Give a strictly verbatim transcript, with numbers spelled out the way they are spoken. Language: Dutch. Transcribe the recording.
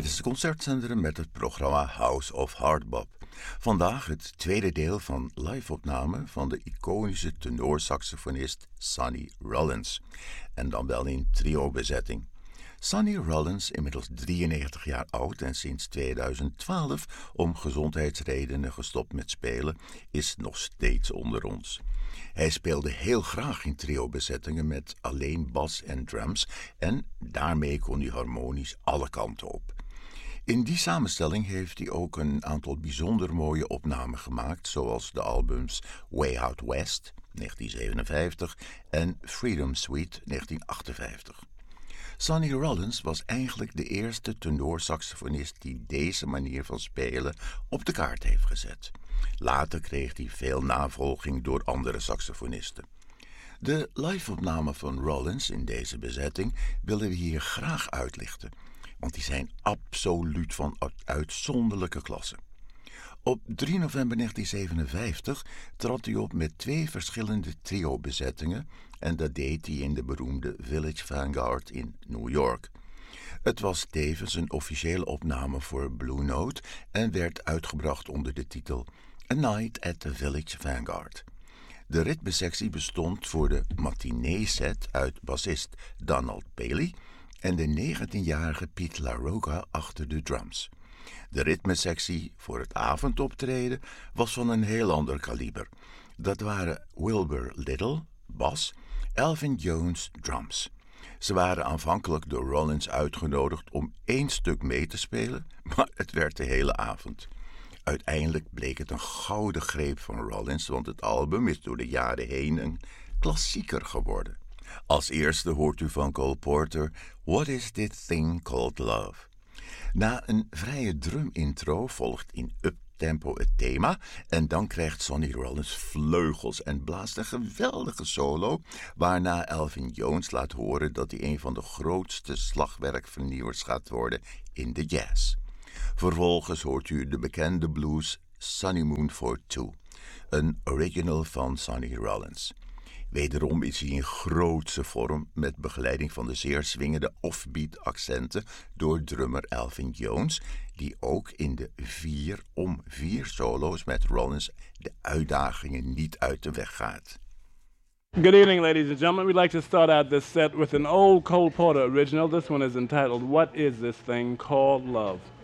Dit is de Concertzender met het programma House of Hardbop. Vandaag het tweede deel van live-opname van de iconische tenorsaxofonist Sonny Rollins. En dan wel in trio-bezetting. Sonny Rollins, inmiddels drieënnegentig jaar oud en sinds tweeduizend twaalf om gezondheidsredenen gestopt met spelen, is nog steeds onder ons. Hij speelde heel graag in trio-bezettingen met alleen bas en drums en daarmee kon hij harmonisch alle kanten op. In die samenstelling heeft hij ook een aantal bijzonder mooie opnamen gemaakt, zoals de albums Way Out West negentien zevenenvijftig en Freedom Suite negentien achtenvijftig. Sonny Rollins was eigenlijk de eerste tenorsaxofonist die deze manier van spelen op de kaart heeft gezet. Later kreeg hij veel navolging door andere saxofonisten. De live-opnamen van Rollins in deze bezetting willen we hier graag uitlichten, want die zijn absoluut van uitzonderlijke klasse. Op drie november negentien zevenenvijftig trad hij op met twee verschillende trio-bezettingen en dat deed hij in de beroemde Village Vanguard in New York. Het was tevens een officiële opname voor Blue Note en werd uitgebracht onder de titel A Night at the Village Vanguard. De ritmesectie bestond voor de matinee-set uit bassist Donald Bailey en de negentienjarige Pete LaRocca achter de drums. De ritmesectie voor het avondoptreden was van een heel ander kaliber. Dat waren Wilbur Little, bas, Elvin Jones, drums. Ze waren aanvankelijk door Rollins uitgenodigd om één stuk mee te spelen, maar het werd de hele avond. Uiteindelijk bleek het een gouden greep van Rollins, want het album is door de jaren heen een klassieker geworden. Als eerste hoort u van Cole Porter What is this thing called love? Na een vrije drum-intro volgt in uptempo het thema en dan krijgt Sonny Rollins vleugels en blaast een geweldige solo, waarna Elvin Jones laat horen dat hij een van de grootste slagwerkvernieuwers gaat worden in de jazz. Vervolgens hoort u de bekende blues Sunny Moon for Two, een original van Sonny Rollins. Wederom is hij in grootse vorm met begeleiding van de zeer swingende offbeat accenten door drummer Elvin Jones, die ook in de vier om vier solo's met Rollins de uitdagingen niet uit de weg gaat. Good evening, ladies and gentlemen. We'd like to start out this set with an old Cole Porter original. This one is entitled What is this thing called love?